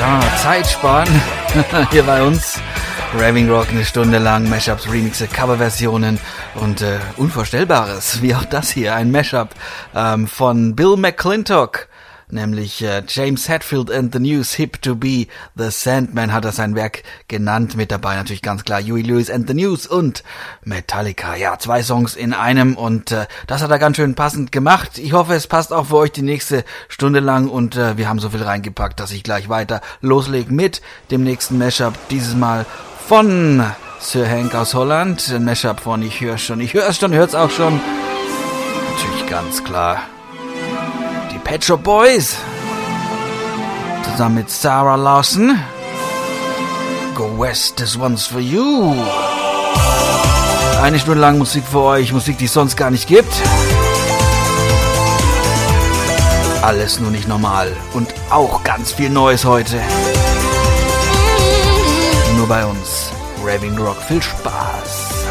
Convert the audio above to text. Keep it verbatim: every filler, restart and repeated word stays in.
Ja, Zeit sparen. Hier bei uns. Raving Rock eine Stunde lang. Mashups, Remixe, Coverversionen und äh, Unvorstellbares. Wie auch das hier. Ein Mashup ähm, von Bill McClintock. Nämlich äh, James Hetfield and the News, Hip to Be the Sandman hat er sein Werk genannt. Mit dabei natürlich ganz klar Huey Lewis and the News und Metallica. Ja, zwei Songs in einem und äh, das hat er ganz schön passend gemacht. Ich hoffe, es passt auch für euch die nächste Stunde lang und äh, wir haben so viel reingepackt, dass ich gleich weiter loslege mit dem nächsten Mashup. Dieses Mal von Sir Hank aus Holland. Ein Mashup von Ich höre schon, ich höre es schon, hört's auch schon. Natürlich ganz klar Pet Shop Boys zusammen mit Sarah Lawson. Go West, this one's for you. Eine Stunde lang Musik für euch, Musik, die es sonst gar nicht gibt. Alles nur nicht normal und auch ganz viel Neues heute. Nur bei uns. Raving Rock, viel Spaß.